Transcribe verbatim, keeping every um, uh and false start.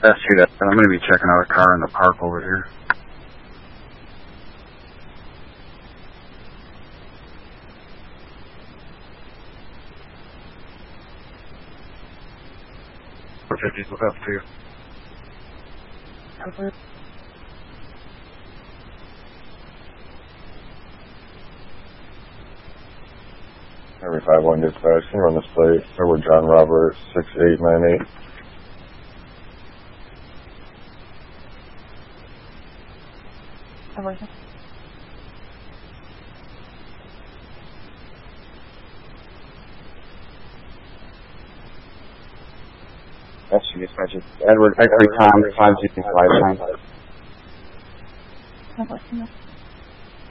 That's true. That I'm going to be checking out a car in the park over here. four fifties, look up to you. Over. Every five one dispatch, can you run this plate? Over John Robert, six eight nine eight. Over. That's your dispatch. Edward, X-ray time, five sixty-five. Over.